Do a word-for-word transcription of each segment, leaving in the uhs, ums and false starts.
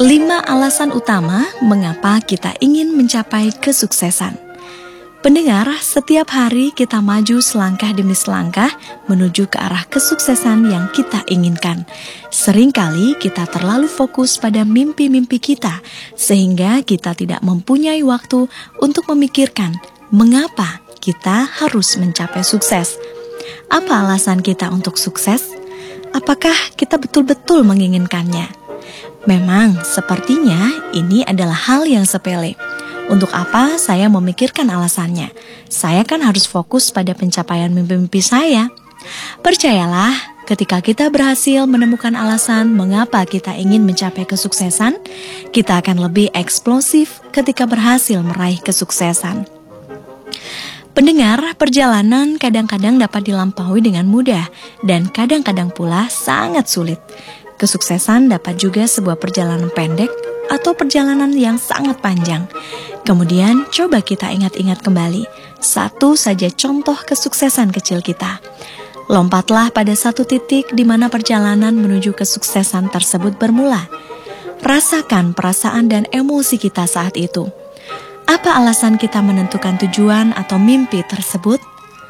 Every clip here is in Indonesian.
Lima alasan utama mengapa kita ingin mencapai kesuksesan. Pendengar, setiap hari kita maju selangkah demi selangkah menuju ke arah kesuksesan yang kita inginkan. Seringkali kita terlalu fokus pada mimpi-mimpi kita, sehingga kita tidak mempunyai waktu untuk memikirkan mengapa kita harus mencapai sukses. Apa alasan kita untuk sukses? Apakah kita betul-betul menginginkannya? Memang sepertinya ini adalah hal yang sepele. Untuk apa saya memikirkan alasannya? Saya kan harus fokus pada pencapaian mimpi-mimpi saya. Percayalah, ketika kita berhasil menemukan alasan mengapa kita ingin mencapai kesuksesan, kita akan lebih eksplosif ketika berhasil meraih kesuksesan. Pendengar, perjalanan kadang-kadang dapat dilampaui dengan mudah dan kadang-kadang pula sangat sulit. Kesuksesan dapat juga sebuah perjalanan pendek atau perjalanan yang sangat panjang. Kemudian coba kita ingat-ingat kembali satu saja contoh kesuksesan kecil kita. Lompatlah pada satu titik di mana perjalanan menuju kesuksesan tersebut bermula. Rasakan perasaan dan emosi kita saat itu. Apa alasan kita menentukan tujuan atau mimpi tersebut?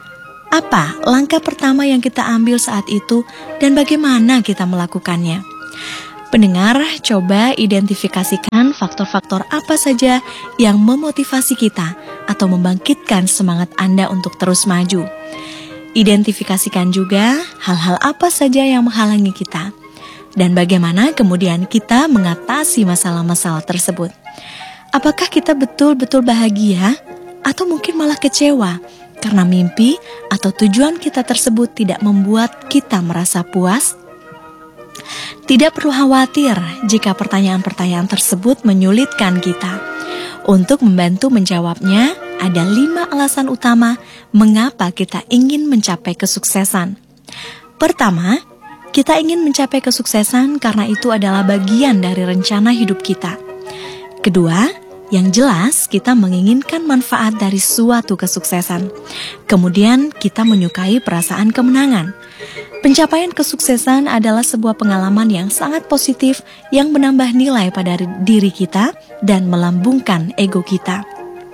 Apa langkah pertama yang kita ambil saat itu dan bagaimana kita melakukannya? Pendengar, coba identifikasikan faktor-faktor apa saja yang memotivasi kita atau membangkitkan semangat Anda untuk terus maju. Identifikasikan juga hal-hal apa saja yang menghalangi kita dan bagaimana kemudian kita mengatasi masalah-masalah tersebut. Apakah kita betul-betul bahagia atau mungkin malah kecewa karena mimpi atau tujuan kita tersebut tidak membuat kita merasa puas? Tidak perlu khawatir jika pertanyaan-pertanyaan tersebut menyulitkan kita. Untuk membantu menjawabnya, ada lima alasan utama mengapa kita ingin mencapai kesuksesan. Pertama, kita ingin mencapai kesuksesan karena itu adalah bagian dari rencana hidup kita. Kedua, yang jelas, kita menginginkan manfaat dari suatu kesuksesan. Kemudian, kita menyukai perasaan kemenangan. Pencapaian kesuksesan adalah sebuah pengalaman yang sangat positif yang menambah nilai pada diri kita dan melambungkan ego kita.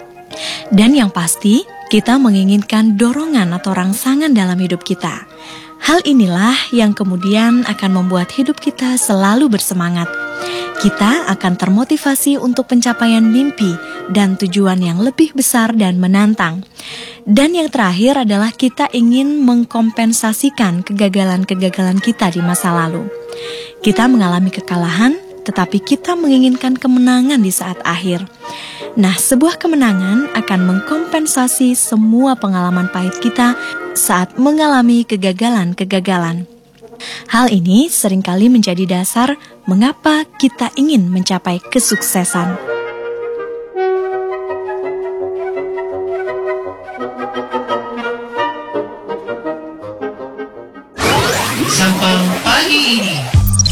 Dan yang pasti, kita menginginkan dorongan atau rangsangan dalam hidup kita. Hal inilah yang kemudian akan membuat hidup kita selalu bersemangat. Kita akan termotivasi untuk pencapaian mimpi dan tujuan yang lebih besar dan menantang. Dan yang terakhir adalah kita ingin mengkompensasikan kegagalan-kegagalan kita di masa lalu. Kita mengalami kekalahan, tetapi kita menginginkan kemenangan di saat akhir. Nah, sebuah kemenangan akan mengkompensasi semua pengalaman pahit kita saat mengalami kegagalan-kegagalan. Hal ini seringkali menjadi dasar mengapa kita ingin mencapai kesuksesan.